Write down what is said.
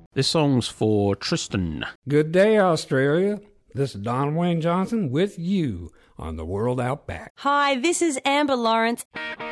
This song's for Tristan. Good day, Australia. This is Don Wayne Johnson with you on the World Out Back. Hi, this is Amber Lawrence.